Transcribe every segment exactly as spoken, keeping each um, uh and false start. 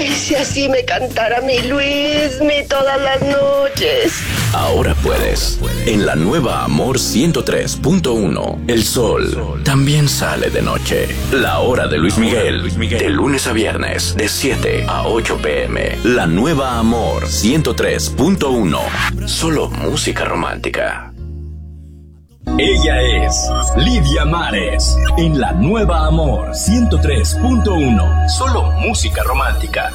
Ay, si así me cantara mi Luismi todas las noches. Ahora puedes. En la nueva Amor ciento tres punto uno, el sol también sale de noche. La hora de Luis Miguel, de lunes a viernes, de siete a ocho pm. La nueva Amor ciento tres punto uno. Solo música romántica. Ella es Lidia Mares, en la nueva Amor ciento tres punto uno. Solo música romántica.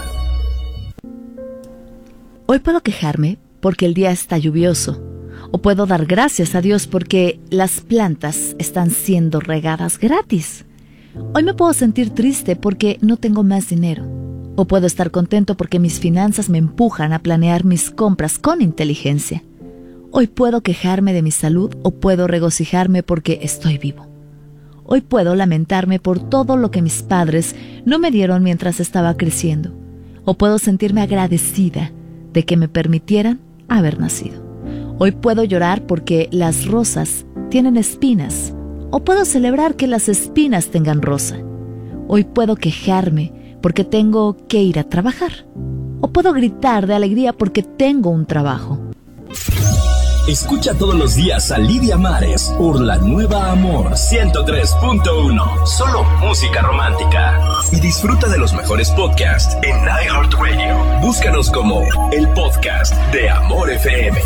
Hoy puedo quejarme porque el día está lluvioso, o puedo dar gracias a Dios porque las plantas están siendo regadas gratis. Hoy me puedo sentir triste porque no tengo más dinero, o puedo estar contento porque mis finanzas me empujan a planear mis compras con inteligencia. Hoy puedo quejarme de mi salud o puedo regocijarme porque estoy vivo. Hoy puedo lamentarme por todo lo que mis padres no me dieron mientras estaba creciendo, o puedo sentirme agradecida de que me permitieran haber nacido. Hoy puedo llorar porque las rosas tienen espinas, o puedo celebrar que las espinas tengan rosa. Hoy puedo quejarme porque tengo que ir a trabajar, o puedo gritar de alegría porque tengo un trabajo. Escucha todos los días a Lidia Mares por la nueva Amor ciento tres punto uno. Solo música romántica. Y disfruta de los mejores podcasts en iHeartRadio. Búscanos como el podcast de Amor F M.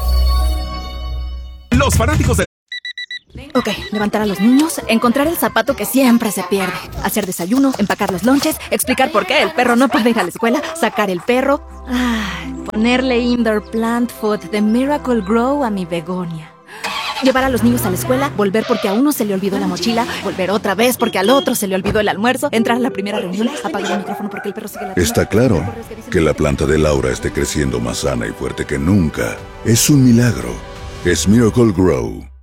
Los fanáticos de... Ok, levantar a los niños, encontrar el zapato que siempre se pierde, hacer desayuno, empacar los lonches, explicar por qué el perro no puede ir a la escuela, sacar el perro, ay, ponerle indoor plant food de Miracle Grow a mi begonia. Llevar a los niños a la escuela, volver porque a uno se le olvidó la mochila, volver otra vez porque al otro se le olvidó el almuerzo, entrar a la primera reunión, apagar el micrófono porque el perro sigue la... Está claro que la planta de Laura esté creciendo más sana y fuerte que nunca. Es un milagro. Es Miracle Grow.